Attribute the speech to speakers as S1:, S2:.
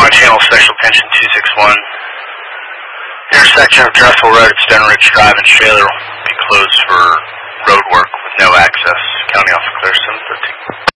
S1: my channel, Special Attention 261. Intersection of Dressel Road at Stone Ridge Drive and Shaler will be closed for road work with no access. County Officer Clear.